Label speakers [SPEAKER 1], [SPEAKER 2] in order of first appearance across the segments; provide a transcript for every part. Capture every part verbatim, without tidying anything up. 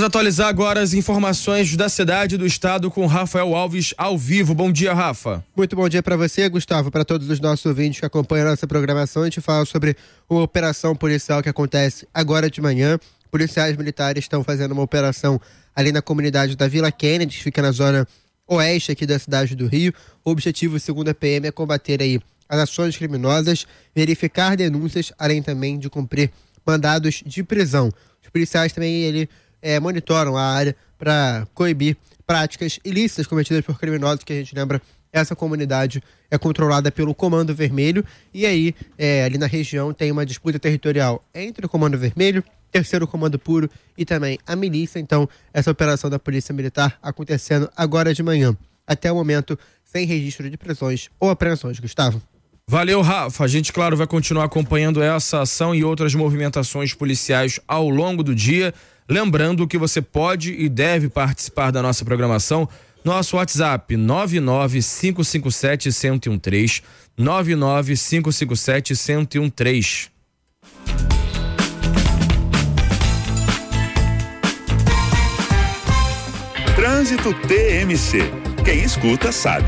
[SPEAKER 1] Vamos atualizar agora as informações da cidade e do estado com Rafael Alves ao vivo. Bom dia, Rafa.
[SPEAKER 2] Muito bom dia para você, Gustavo, para todos os nossos ouvintes que acompanham a nossa programação. A gente fala sobre uma operação policial que acontece agora de manhã. Policiais militares estão fazendo uma operação ali na comunidade da Vila Kennedy, que fica na zona oeste aqui da cidade do Rio. O objetivo, segundo a P M, é combater aí as ações criminosas, verificar denúncias, além também de cumprir mandados de prisão. Os policiais também ele, é, monitoram a área para coibir práticas ilícitas cometidas por criminosos, que a gente lembra, essa comunidade é controlada pelo Comando Vermelho, e aí é, ali na região tem uma disputa territorial entre o Comando Vermelho, Terceiro Comando Puro e também a milícia. Então, essa operação da Polícia Militar acontecendo agora de manhã. Até o momento, sem registro de prisões ou apreensões. Gustavo.
[SPEAKER 1] Valeu, Rafa. A gente, claro, vai continuar acompanhando essa ação e outras movimentações policiais ao longo do dia. Lembrando que você pode e deve participar da nossa programação. Nosso WhatsApp nove nove cinco cinco sete um zero um três, nove nove cinco cinco sete um zero um três.
[SPEAKER 3] Trânsito T M C. Quem escuta sabe.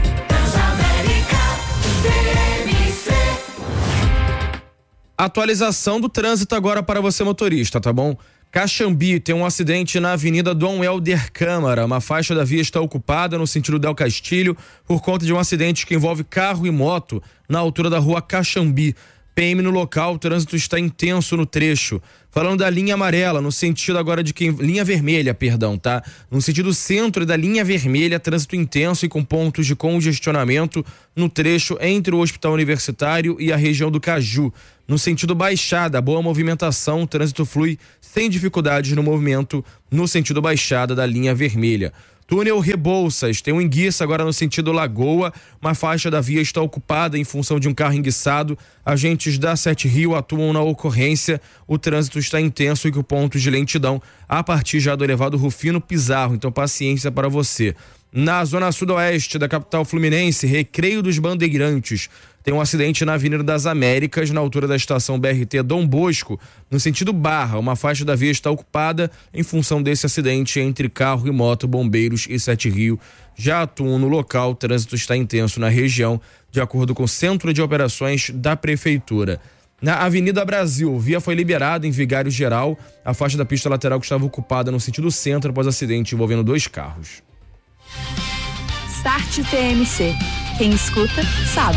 [SPEAKER 1] Atualização do trânsito agora para você, motorista, tá bom? Caxambi tem um acidente na Avenida Dom Helder Câmara. Uma faixa da via está ocupada no sentido Del Castilho por conta de um acidente que envolve carro e moto na altura da rua Caxambi. P M no local, o trânsito está intenso no trecho. Falando da linha amarela, no sentido agora de quem... linha vermelha, perdão, tá? No sentido centro da linha vermelha, trânsito intenso e com pontos de congestionamento no trecho entre o Hospital Universitário e a região do Caju. No sentido Baixada, boa movimentação, o trânsito flui sem dificuldades no movimento no sentido Baixada da linha vermelha. Túnel Rebouças, tem um enguiço agora no sentido Lagoa, uma faixa da via está ocupada em função de um carro enguiçado. Agentes da Sete Rio atuam na ocorrência, o trânsito está intenso e com pontos de lentidão a partir já do elevado Rufino Pizarro, então paciência para você. Na zona sudoeste da capital fluminense, Recreio dos Bandeirantes, tem um acidente na Avenida das Américas, na altura da estação B R T Dom Bosco, no sentido Barra. Uma faixa da via está ocupada em função desse acidente entre carro e moto. Bombeiros e Sete Rio já atuam no local. O trânsito está intenso na região, de acordo com o Centro de Operações da Prefeitura. Na Avenida Brasil, via foi liberada em Vigário Geral. A faixa da pista lateral que estava ocupada no sentido centro após acidente envolvendo dois carros.
[SPEAKER 4] Start T M C. Quem escuta, sabe.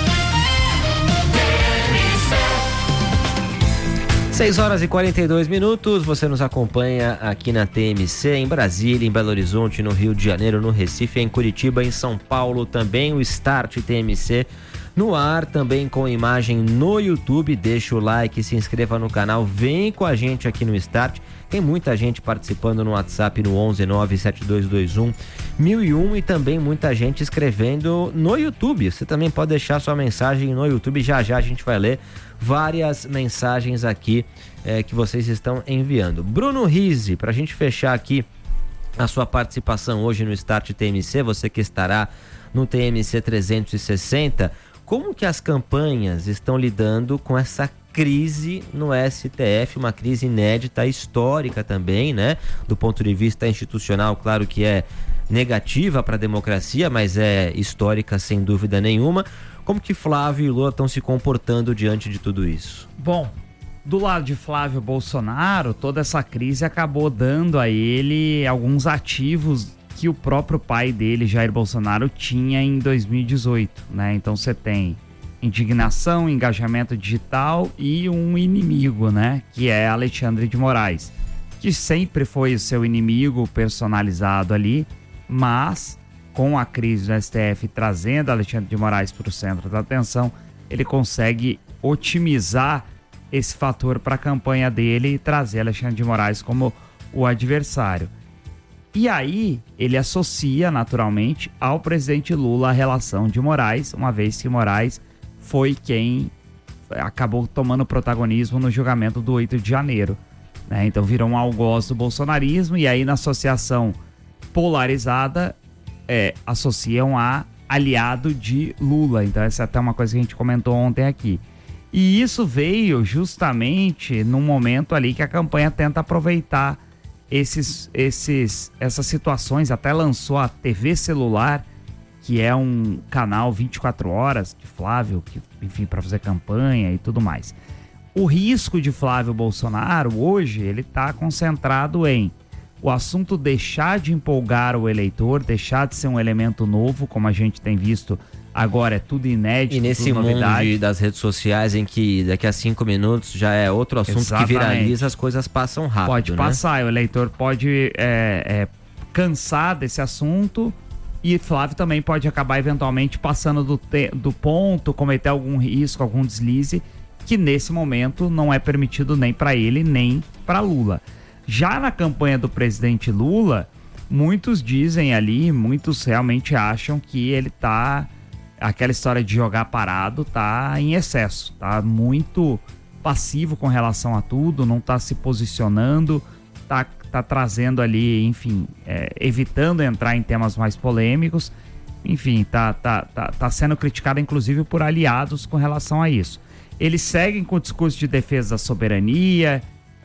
[SPEAKER 5] seis horas e quarenta e dois minutos, você nos acompanha aqui na T M C, em Brasília, em Belo Horizonte, no Rio de Janeiro, no Recife, em Curitiba, em São Paulo, também o Start T M C no ar, também com imagem no YouTube. Deixa o like, se inscreva no canal, vem com a gente aqui no Start. Tem muita gente participando no WhatsApp no onze nove sete dois dois um mil e um e também muita gente escrevendo no YouTube. Você também pode deixar sua mensagem no YouTube, já já a gente vai ler várias mensagens aqui eh, que vocês estão enviando. Bruno Rizzi, pra gente fechar aqui a sua participação hoje no Start T M C, você que estará no T M C trezentos e sessenta, como que as campanhas estão lidando com essa crise no S T F, uma crise inédita, histórica também, né? Do ponto de vista institucional, claro que é negativa para a democracia, mas é histórica sem dúvida nenhuma. Como que Flávio e Lula estão se comportando diante de tudo isso?
[SPEAKER 6] Bom, do lado de Flávio Bolsonaro, toda essa crise acabou dando a ele alguns ativos que o próprio pai dele, Jair Bolsonaro, tinha em dois mil e dezoito, né? Então você tem indignação, engajamento digital e um inimigo, né? Que é Alexandre de Moraes, que sempre foi o seu inimigo personalizado ali, mas com a crise do S T F trazendo Alexandre de Moraes para o centro da atenção, ele consegue otimizar esse fator para a campanha dele e trazer Alexandre de Moraes como o adversário. E aí ele associa naturalmente ao presidente Lula a relação de Moraes, uma vez que Moraes foi quem acabou tomando protagonismo no julgamento do oito de janeiro, né? Então virou um algoz do bolsonarismo, e aí na associação polarizada é, associam a aliado de Lula. Então essa é até uma coisa que a gente comentou ontem aqui. E isso veio justamente num momento ali que a campanha tenta aproveitar esses, esses, essas situações, até lançou a T V celular, que é um canal vinte e quatro horas de Flávio, que, enfim, para fazer campanha e tudo mais. O risco de Flávio Bolsonaro hoje, ele está concentrado em o assunto deixar de empolgar o eleitor, deixar de ser um elemento novo, como a gente tem visto agora, é tudo inédito,
[SPEAKER 5] e nesse
[SPEAKER 6] tudo
[SPEAKER 5] mundo
[SPEAKER 6] novidade.
[SPEAKER 5] de, das redes sociais, em que daqui a cinco minutos já é outro assunto Exatamente. que viraliza, as coisas passam rápido.
[SPEAKER 6] Pode
[SPEAKER 5] né?
[SPEAKER 6] passar, o eleitor pode é, é, cansar desse assunto. E Flávio também pode acabar eventualmente passando do, te, do ponto, cometer algum risco, algum deslize, que nesse momento não é permitido nem para ele, nem para Lula. Já na campanha do presidente Lula, muitos dizem ali, muitos realmente acham que ele tá, aquela história de jogar parado, tá em excesso, tá muito passivo com relação a tudo, não tá se posicionando, tá tá trazendo ali, enfim, é, evitando entrar em temas mais polêmicos, enfim, tá, tá, tá, tá sendo criticado inclusive por aliados com relação a isso. Eles seguem com o discurso de defesa da soberania,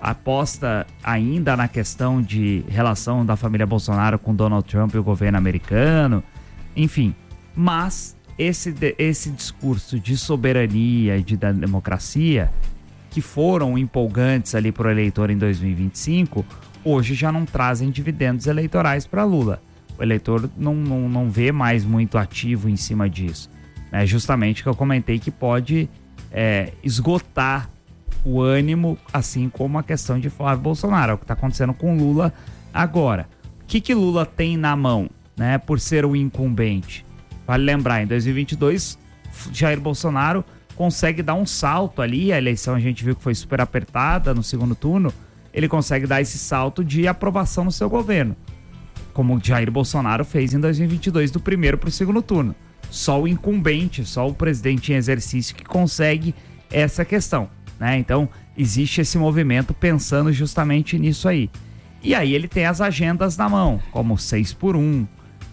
[SPEAKER 6] aposta ainda na questão de relação da família Bolsonaro com Donald Trump e o governo americano, enfim, mas esse, esse discurso de soberania e de da democracia, que foram empolgantes ali para o eleitor em dois mil e vinte e cinco, hoje já não trazem dividendos eleitorais para Lula. O eleitor não, não, não vê mais muito ativo em cima disso. É justamente o que eu comentei, que pode é, esgotar o ânimo, assim como a questão de Flávio Bolsonaro, é o que está acontecendo com Lula agora. O que, que Lula tem na mão, né, por ser o incumbente? Vale lembrar, em dois mil e vinte e dois, Jair Bolsonaro consegue dar um salto ali, a eleição a gente viu que foi super apertada no segundo turno, ele consegue dar esse salto de aprovação no seu governo, como o Jair Bolsonaro fez em dois mil e vinte e dois, do primeiro para o segundo turno. Só o incumbente, só o presidente em exercício que consegue essa questão, né? Então, existe esse movimento pensando justamente nisso aí. E aí ele tem as agendas na mão, como seis por um,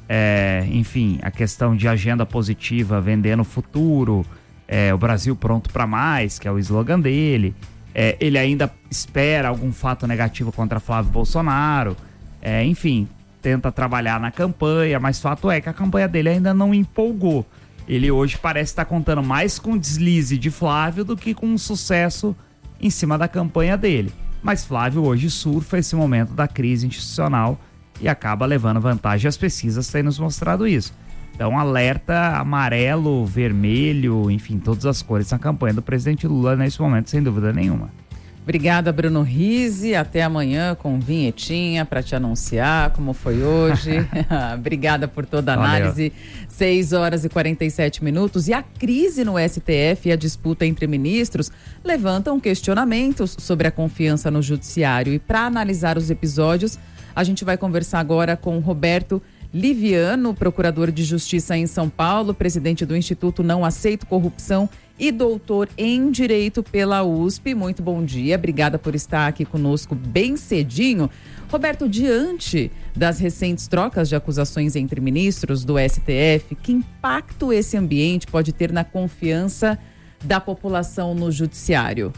[SPEAKER 6] é, enfim, a questão de agenda positiva, vendendo o futuro, é, o Brasil pronto para mais, que é o slogan dele. É, ele ainda espera algum fato negativo contra Flávio Bolsonaro, é, enfim, tenta trabalhar na campanha, mas fato é que a campanha dele ainda não empolgou. Ele hoje parece estar contando mais com o deslize de Flávio do que com um sucesso em cima da campanha dele. Mas Flávio hoje surfa esse momento da crise institucional e acaba levando vantagem. As pesquisas têm nos mostrado isso. Então, alerta amarelo, vermelho, enfim, todas as cores na campanha do presidente Lula nesse momento, sem dúvida nenhuma.
[SPEAKER 7] Obrigada, Bruno Rizzi. Até amanhã com vinhetinha para te anunciar como foi hoje. Obrigada por toda a análise. seis horas e quarenta e sete minutos. E a crise no S T F e a disputa entre ministros levantam questionamentos sobre a confiança no judiciário. E para analisar os episódios, a gente vai conversar agora com Roberto Liviano, procurador de Justiça em São Paulo, presidente do Instituto Não Aceito Corrupção e doutor em Direito pela U S P. Muito bom dia, obrigada por estar aqui conosco bem cedinho. Roberto, diante das recentes trocas de acusações entre ministros do S T F, que impacto esse ambiente pode ter na confiança da população no judiciário?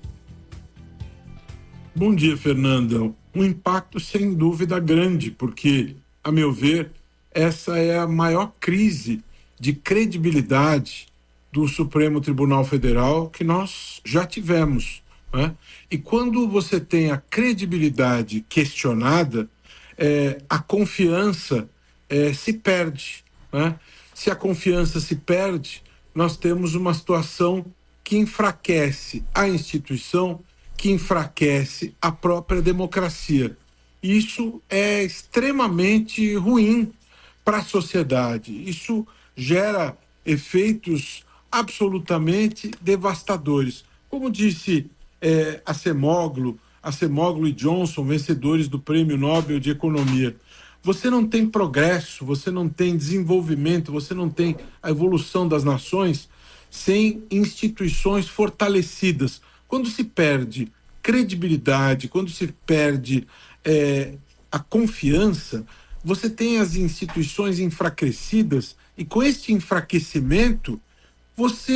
[SPEAKER 8] Bom dia, Fernanda. Um impacto sem dúvida grande, porque, a meu ver, essa é a maior crise de credibilidade do Supremo Tribunal Federal que nós já tivemos, né? E quando você tem a credibilidade questionada, é, a confiança é, se perde, né? Se a confiança se perde, nós temos uma situação que enfraquece a instituição, que enfraquece a própria democracia. Isso é extremamente ruim para a sociedade. Isso gera efeitos absolutamente devastadores. Como disse é, a Acemoglu, Acemoglu e Johnson, vencedores do Prêmio Nobel de Economia, você não tem progresso, você não tem desenvolvimento, você não tem a evolução das nações sem instituições fortalecidas. Quando se perde credibilidade, quando se perde é, a confiança, você tem as instituições enfraquecidas e com este enfraquecimento você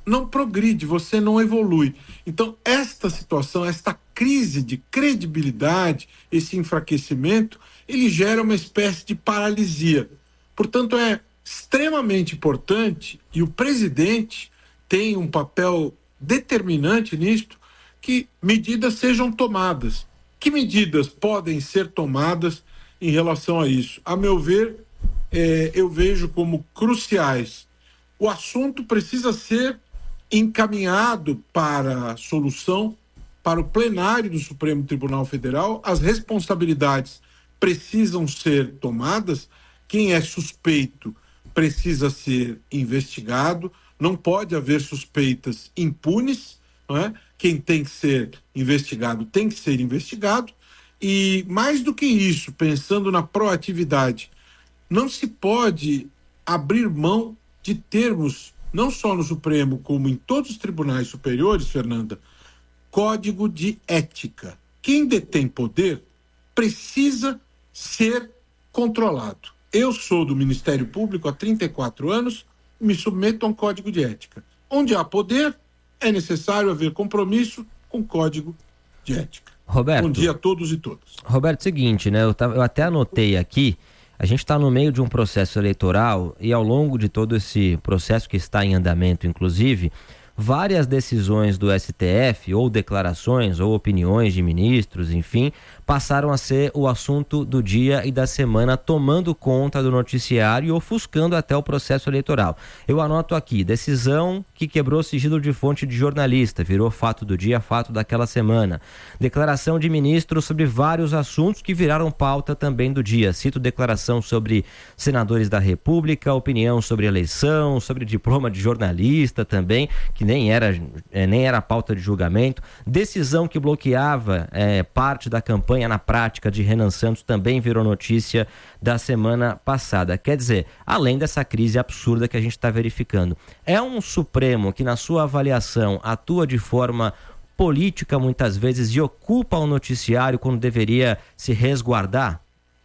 [SPEAKER 8] não progride, você não evolui. Então, esta situação, esta crise de credibilidade, esse enfraquecimento, ele gera uma espécie de paralisia. Portanto, é extremamente importante, e o presidente tem um papel determinante nisto, que medidas sejam tomadas. Que medidas podem ser tomadas em relação a isso? A meu ver, é, eu vejo como cruciais. O assunto precisa ser encaminhado para a solução, para o plenário do Supremo Tribunal Federal. As responsabilidades precisam ser tomadas. Quem é suspeito precisa ser investigado. Não pode haver suspeitas impunes, não é? Quem tem que ser investigado tem que ser investigado. E mais do que isso, pensando na proatividade, não se pode abrir mão de termos, não só no Supremo, como em todos os tribunais superiores, Fernanda, código de ética. Quem detém poder precisa ser controlado. Eu sou do Ministério Público há trinta e quatro anos, me submeto a um código de ética. Onde há poder, é necessário haver compromisso com o código de ética.
[SPEAKER 5] Roberto,
[SPEAKER 8] bom dia a todos e todas.
[SPEAKER 5] Roberto, seguinte, né? Eu, tava, eu até anotei aqui, a gente está no meio de um processo eleitoral e ao longo de todo esse processo que está em andamento, inclusive, várias decisões do S T F, ou declarações, ou opiniões de ministros, enfim, passaram a ser o assunto do dia e da semana, tomando conta do noticiário e ofuscando até o processo eleitoral. Eu anoto aqui, decisão que quebrou sigilo de fonte de jornalista, virou fato do dia, fato daquela semana. Declaração de ministros sobre vários assuntos que viraram pauta também do dia. Cito declaração sobre senadores da República, opinião sobre eleição, sobre diploma de jornalista também, que nem era, é, nem era pauta de julgamento. Decisão que bloqueava é, parte da campanha na prática de Renan Santos também virou notícia da semana passada. Quer dizer, além dessa crise absurda que a gente está verificando, é um Supremo que, na sua avaliação, atua de forma política muitas vezes e ocupa o noticiário quando deveria se resguardar?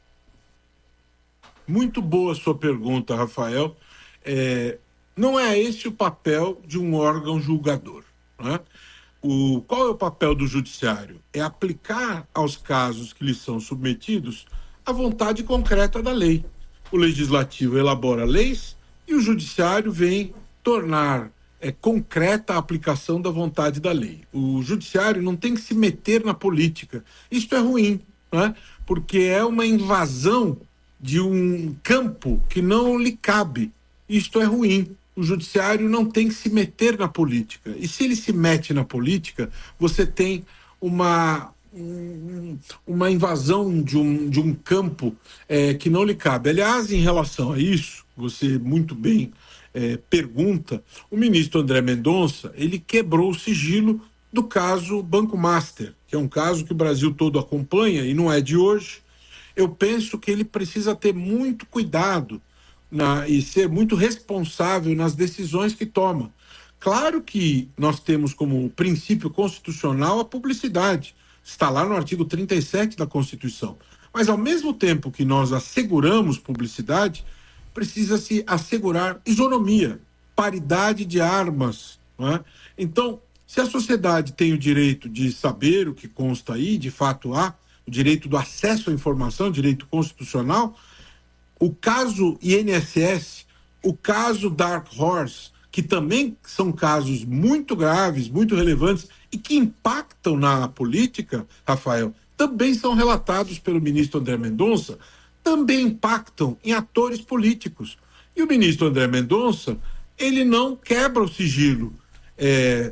[SPEAKER 8] Muito boa sua pergunta, Rafael. É, não é esse o papel de um órgão julgador, né? O, qual é o papel do judiciário? É aplicar aos casos que lhes são submetidos a vontade concreta da lei. O legislativo elabora leis e o judiciário vem tornar é, concreta a aplicação da vontade da lei. O judiciário não tem que se meter na política. Isso é ruim, né? Porque é uma invasão de um campo que não lhe cabe. Isto é ruim. O judiciário não tem que se meter na política. E se ele se mete na política, você tem uma, um, uma invasão de um, de um campo é, que não lhe cabe. Aliás, em relação a isso, você muito bem é, pergunta, o ministro André Mendonça, ele quebrou o sigilo do caso Banco Master, que é um caso que o Brasil todo acompanha e não é de hoje. Eu penso que ele precisa ter muito cuidado Na, e ser muito responsável nas decisões que toma. Claro que nós temos como princípio constitucional a publicidade, está lá no artigo trinta e sete da Constituição, mas ao mesmo tempo que nós asseguramos publicidade, precisa-se assegurar isonomia, paridade de armas, não é? Então, se a sociedade tem o direito de saber o que consta aí, de fato há o direito do acesso à informação, direito constitucional. O caso I N S S, o caso Dark Horse, que também são casos muito graves, muito relevantes e que impactam na política, Rafael, também são relatados pelo ministro André Mendonça, também impactam em atores políticos. E o ministro André Mendonça, ele não quebra o sigilo. É...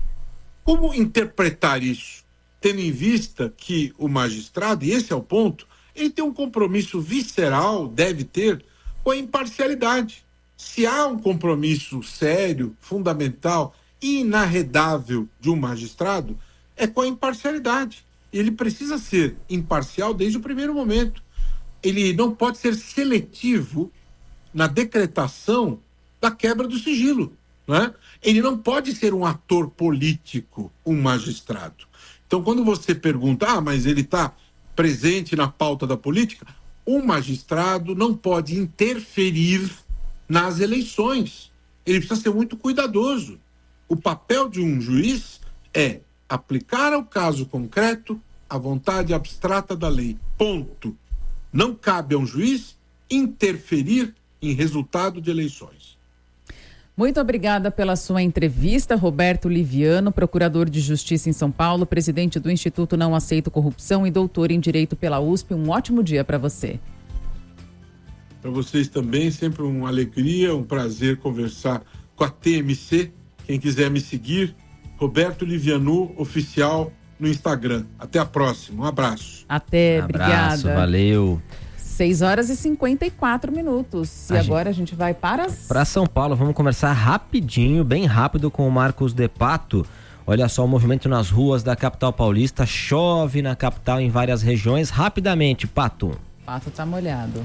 [SPEAKER 8] Como interpretar isso? Tendo em vista que o magistrado, e esse é o ponto, ele tem um compromisso visceral, deve ter, com a imparcialidade. Se há um compromisso sério, fundamental, inarredável de um magistrado, é com a imparcialidade. Ele precisa ser imparcial desde o primeiro momento. Ele não pode ser seletivo na decretação da quebra do sigilo, não é? Ele não pode ser um ator político, um magistrado. Então, quando você pergunta, ah, mas ele está presente na pauta da política, o magistrado não pode interferir nas eleições. Ele precisa ser muito cuidadoso. O papel de um juiz é aplicar ao caso concreto a vontade abstrata da lei. Ponto. Não cabe a um juiz interferir em resultado de eleições.
[SPEAKER 7] Muito obrigada pela sua entrevista, Roberto Liviano, procurador de Justiça em São Paulo, presidente do Instituto Não Aceito Corrupção e doutor em Direito pela U S P. Um ótimo dia para você.
[SPEAKER 8] Para vocês também, sempre uma alegria, um prazer conversar com a T M C. Quem quiser me seguir, Roberto Liviano Oficial no Instagram. Até a próxima. Um abraço.
[SPEAKER 7] Até,
[SPEAKER 5] um abraço,
[SPEAKER 7] obrigada.
[SPEAKER 5] Valeu.
[SPEAKER 7] seis horas e cinquenta e quatro minutos. E
[SPEAKER 5] a
[SPEAKER 7] agora
[SPEAKER 5] gente...
[SPEAKER 7] a gente vai para...
[SPEAKER 5] Para São Paulo, vamos conversar rapidinho, bem rápido com o Marcos De Pato. Olha só o movimento nas ruas da capital paulista. Chove na capital em várias regiões. Rapidamente, Pato.
[SPEAKER 7] Pato tá molhado.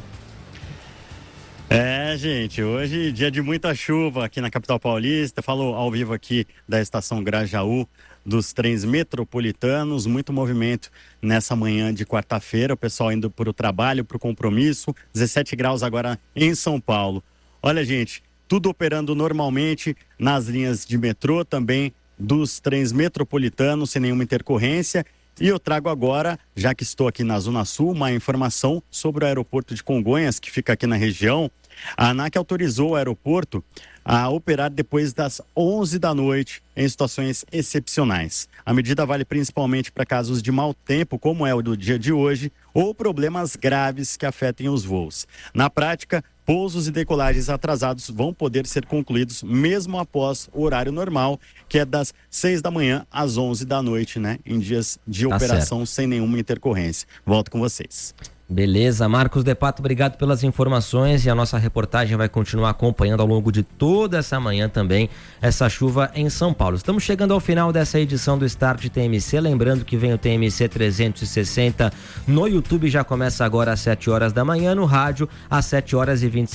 [SPEAKER 9] É, gente, hoje dia de muita chuva aqui na capital paulista. Falo ao vivo aqui da estação Grajaú, dos trens metropolitanos, muito movimento nessa manhã de quarta-feira, o pessoal indo para o trabalho, para o compromisso, dezessete graus agora em São Paulo. Olha, gente, tudo operando normalmente nas linhas de metrô, também dos trens metropolitanos, sem nenhuma intercorrência. E eu trago agora, já que estou aqui na Zona Sul, uma informação sobre o aeroporto de Congonhas, que fica aqui na região. A ANAC autorizou o aeroporto a operar depois das onze da noite em situações excepcionais. A medida vale principalmente para casos de mau tempo, como é o do dia de hoje, ou problemas graves que afetem os voos. Na prática, pousos e decolagens atrasados vão poder ser concluídos mesmo após o horário normal, que é das seis da manhã às onze da noite, né? Em dias de
[SPEAKER 5] Tá
[SPEAKER 9] operação
[SPEAKER 5] certo.
[SPEAKER 9] sem nenhuma intercorrência. Volto com vocês.
[SPEAKER 5] Beleza, Marcos De Pato, obrigado pelas informações e a nossa reportagem vai continuar acompanhando ao longo de toda essa manhã também essa chuva em São Paulo. Estamos chegando ao final dessa edição do Start T M C, lembrando que vem o T M C trezentos e sessenta no YouTube, já começa agora às sete horas da manhã, no rádio às sete horas e vinte e cinco